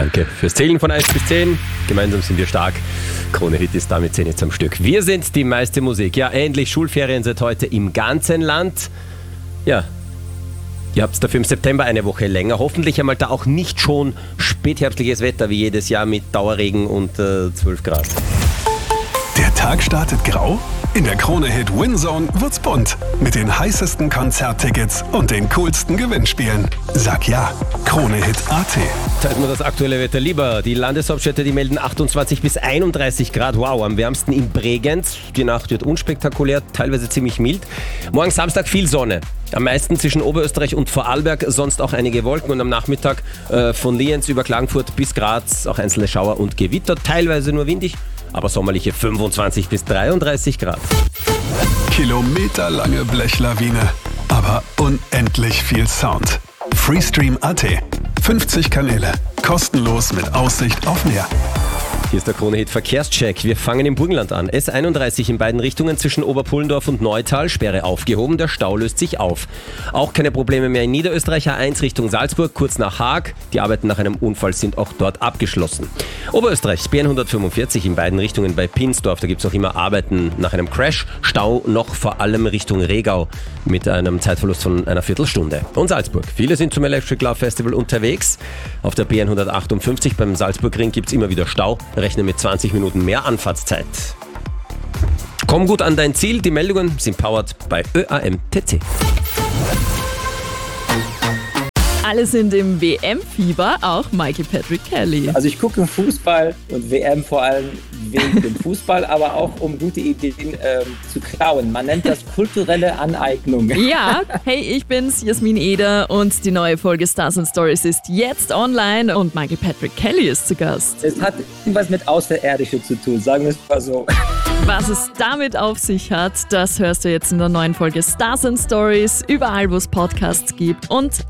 Danke fürs Zählen von 1 bis 10. Gemeinsam sind wir stark. Krone Hit ist damit 10 jetzt am Stück. Wir sind die meiste Musik. Ja, endlich Schulferien seit heute im ganzen Land. Ja, ihr habt dafür im September eine Woche länger. Hoffentlich einmal da auch nicht schon spätherbstliches Wetter wie jedes Jahr mit Dauerregen und 12 Grad. Der Tag startet grau? In der Krone Hit Winzone wird's bunt. Mit den heißesten Konzerttickets und den coolsten Gewinnspielen. Sag ja, KroneHit.at. Teilt mir das aktuelle Wetter lieber. Die Landeshauptstädte, die melden 28 bis 31 Grad. Wow, am wärmsten in Bregenz. Die Nacht wird unspektakulär, teilweise ziemlich mild. Morgen Samstag viel Sonne. Am meisten zwischen Oberösterreich und Vorarlberg, sonst auch einige Wolken. Und am Nachmittag von Lienz über Klagenfurt bis Graz auch einzelne Schauer und Gewitter. Teilweise nur windig, aber sommerliche 25 bis 33 Grad. Kilometerlange Blechlawine, aber unendlich viel Sound. Freestream.at. 50 Kanäle, kostenlos mit Aussicht auf Meer. Hier ist der Krone-Hit Verkehrscheck. Wir fangen im Burgenland an. S31 in beiden Richtungen zwischen Oberpullendorf und Neutal. Sperre aufgehoben, der Stau löst sich auf. Auch keine Probleme mehr in Niederösterreich. A1 Richtung Salzburg, kurz nach Haag. Die Arbeiten nach einem Unfall sind auch dort abgeschlossen. Oberösterreich, BN145 in beiden Richtungen bei Pinsdorf. Da gibt es noch immer Arbeiten nach einem Crash. Stau noch vor allem Richtung Regau mit einem Zeitverlust von einer Viertelstunde. Und Salzburg. Viele sind zum Electric Love Festival unterwegs. Auf der BN158 beim Salzburgring gibt es immer wieder Stau. Rechne mit 20 Minuten mehr Anfahrtszeit. Komm gut an dein Ziel. Die Meldungen sind powered bei ÖAMTC. Alle sind im WM-Fieber, auch Michael Patrick Kelly. Also ich gucke Fußball und WM vor allem wegen dem Fußball, aber auch um gute Ideen zu klauen. Man nennt das kulturelle Aneignung. Ja, hey, ich bin's, Jasmin Eder, und die neue Folge Stars and Stories ist jetzt online und Michael Patrick Kelly ist zu Gast. Es hat irgendwas mit Außerirdische zu tun, sagen wir es mal so. Was es damit auf sich hat, das hörst du jetzt in der neuen Folge Stars and Stories, überall wo es Podcasts gibt und